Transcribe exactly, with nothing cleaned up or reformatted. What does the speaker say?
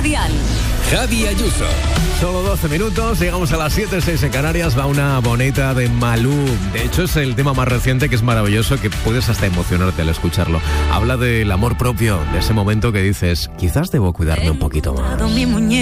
Dial. Javi Ayuso. Solo doce minutos, llegamos a las siete, seis en Canarias, va una bonita de Malú. De hecho es el tema más reciente, que es maravilloso, que puedes hasta emocionarte al escucharlo. Habla del amor propio, de ese momento que dices, quizás debo cuidarme un poquito más.